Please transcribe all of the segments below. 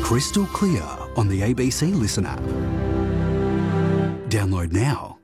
Crystal clear on the ABC Listen app. Download now.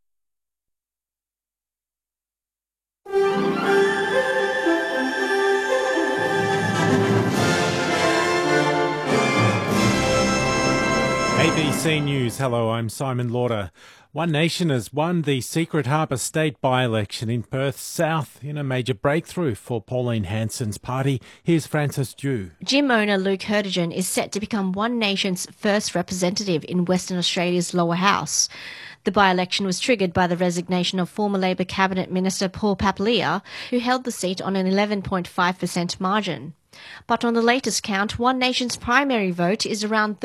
ABC News. Hello, I'm Simon Lauder. One Nation has won the Secret Harbour State by-election in Perth South in a major breakthrough for Pauline Hanson's party. Here's Francis Dew. Gym owner Luke Hertigan is set to become One Nation's first representative in Western Australia's lower house. The by-election was triggered by the resignation of former Labor Cabinet Minister Paul Papalia, who held the seat on an 11.5% margin. But on the latest count, One Nation's primary vote is around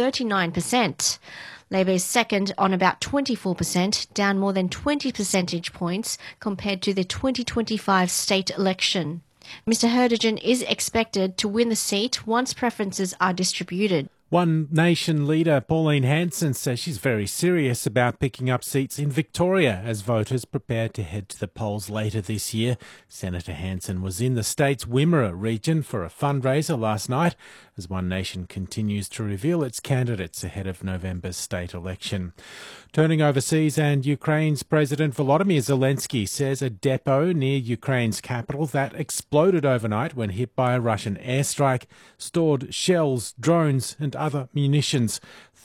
39%. Labor is second on about 24%, down more than 20 percentage points compared to the 2025 state election. Mr Hertigan is expected to win the seat once preferences are distributed. One Nation leader Pauline Hanson says she's very serious about picking up seats in Victoria as voters prepare to head to the polls later this year. Senator Hanson was in the state's Wimmera region for a fundraiser last night as One Nation continues to reveal its candidates ahead of November's state election. Turning overseas, and Ukraine's President Volodymyr Zelensky says a depot near Ukraine's capital that exploded overnight when hit by a Russian airstrike stored shells, drones and other munitions.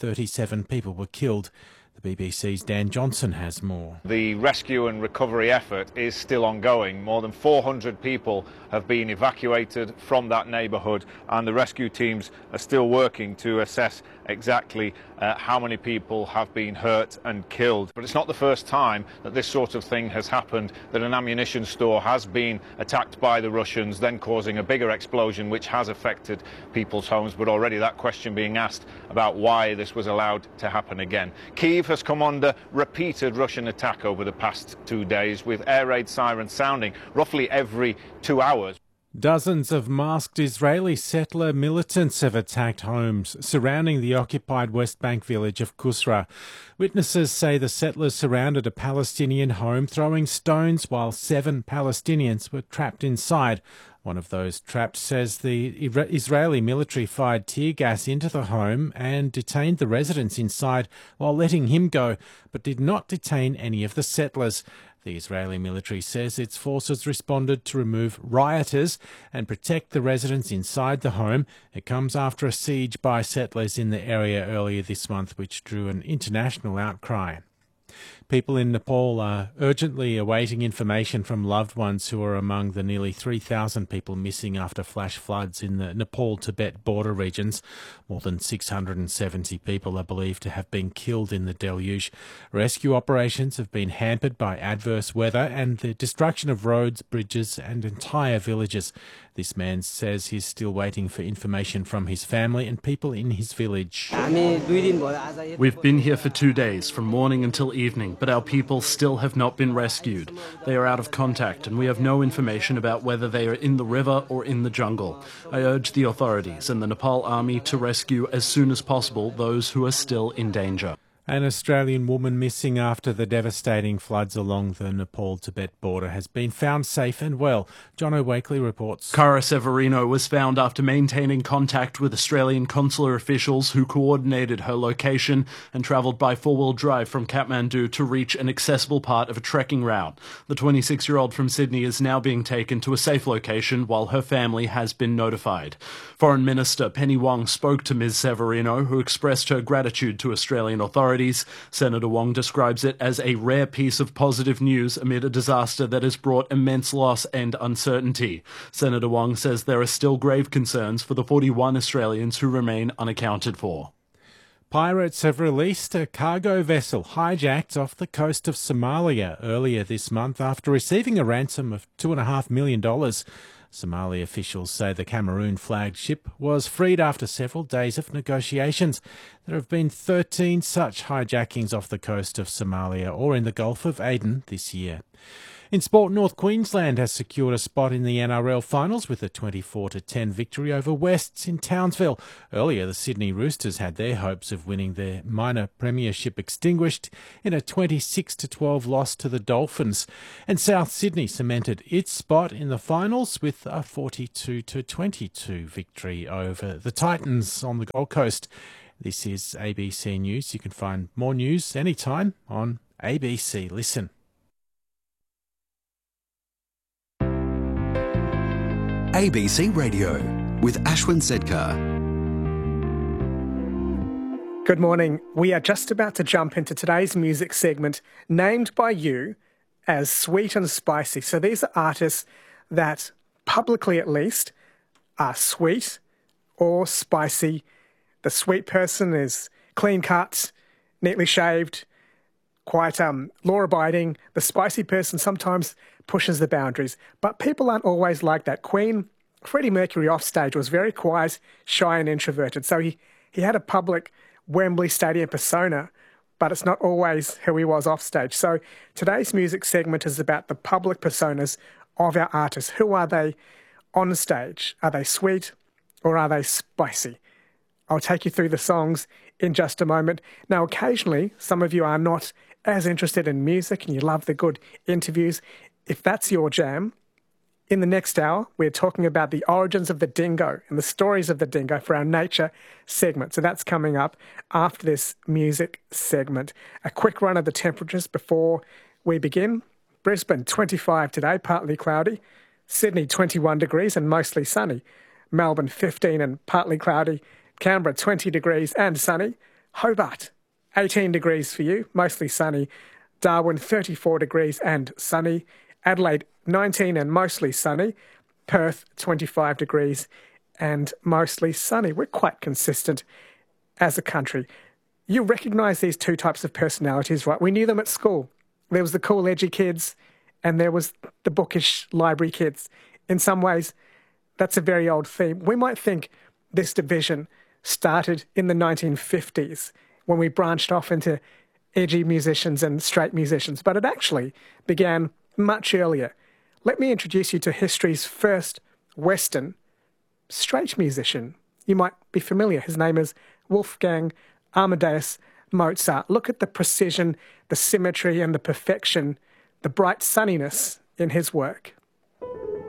37 people were killed. The BBC's Dan Johnson has more. The rescue and recovery effort is still ongoing. More than 400 people have been evacuated from that neighbourhood, and the rescue teams are still working to assess exactly how many people have been hurt and killed. But it's not the first time that this sort of thing has happened, that an ammunition store has been attacked by the Russians, then causing a bigger explosion which has affected people's homes. But already that question being asked about why this was allowed to happen again. Kyiv has come under repeated Russian attack over the past 2 days, with air raid sirens sounding roughly every 2 hours. Dozens of masked Israeli settler militants have attacked homes surrounding the occupied West Bank village of Kusra. Witnesses say the settlers surrounded a Palestinian home, throwing stones while 7 Palestinians were trapped inside. One of those trapped says the Israeli military fired tear gas into the home and detained the residents inside while letting him go, but did not detain any of the settlers. The Israeli military says its forces responded to remove rioters and protect the residents inside the home. It comes after a siege by settlers in the area earlier this month, which drew an international outcry. People in Nepal are urgently awaiting information from loved ones who are among the nearly 3,000 people missing after flash floods in the Nepal-Tibet border regions. More than 670 people are believed to have been killed in the deluge. Rescue operations have been hampered by adverse weather and the destruction of roads, bridges and entire villages. This man says he's still waiting for information from his family and people in his village. We've been here for 2 days, from morning until evening, but our people still have not been rescued. They are out of contact and we have no information about whether they are in the river or in the jungle. I urge the authorities and the Nepal Army to rescue as soon as possible those who are still in danger. An Australian woman missing after the devastating floods along the Nepal-Tibet border has been found safe and well. Jono Wakely reports. Cara Severino was found after maintaining contact with Australian consular officials who coordinated her location and travelled by four-wheel drive from Kathmandu to reach an accessible part of a trekking route. The 26-year-old from Sydney is now being taken to a safe location while her family has been notified. Foreign Minister Penny Wong spoke to Ms Severino, who expressed her gratitude to Australian authorities. Senator Wong describes it as a rare piece of positive news amid a disaster that has brought immense loss and uncertainty. Senator Wong says there are still grave concerns for the 41 Australians who remain unaccounted for. Pirates have released a cargo vessel hijacked off the coast of Somalia earlier this month after receiving a ransom of $2.5 million. Somali officials say the Cameroon-flagged ship was freed after several days of negotiations. There have been 13 such hijackings off the coast of Somalia or in the Gulf of Aden this year. In sport, North Queensland has secured a spot in the NRL finals with a 24-10 victory over Wests in Townsville. Earlier, the Sydney Roosters had their hopes of winning their minor premiership extinguished in a 26-12 loss to the Dolphins. And South Sydney cemented its spot in the finals with a 42-22 victory over the Titans on the Gold Coast. This is ABC News. You can find more news anytime on ABC Listen. ABC Radio with Ashwin Sedkar. Good morning. We are just about to jump into today's music segment, named by you as Sweet and Spicy. So these are artists that, publicly at least, are sweet or spicy. The sweet person is clean cut, neatly shaved, quite law-abiding. The spicy person sometimes pushes the boundaries. But people aren't always like that. Queen Freddie Mercury off stage was very quiet, shy and introverted. So he had a public Wembley Stadium persona, but it's not always who he was off stage. So today's music segment is about the public personas of our artists. Who are they on stage? Are they sweet or are they spicy? I'll take you through the songs in just a moment. Now, occasionally, some of you are not as interested in music and you love the good interviews. If that's your jam, in the next hour, we're talking about the origins of the dingo and the stories of the dingo for our nature segment. So that's coming up after this music segment. A quick run of the temperatures before we begin. Brisbane, 25 today, partly cloudy. Sydney, 21 degrees and mostly sunny. Melbourne, 15 and partly cloudy. Canberra, 20 degrees and sunny. Hobart, 18 degrees for you, mostly sunny. Darwin, 34 degrees and sunny. Adelaide, 19 and mostly sunny. Perth, 25 degrees and mostly sunny. We're quite consistent as a country. You recognise these two types of personalities, right? We knew them at school. There was the cool, edgy kids and there was the bookish library kids. In some ways, that's a very old theme. We might think this division started in the 1950s when we branched off into edgy musicians and straight musicians, but it actually began much earlier. Let me introduce you to history's first Western straight musician. You might be familiar. His name is Wolfgang Amadeus Mozart. Look at the precision, the symmetry and the perfection, the bright sunniness in his work.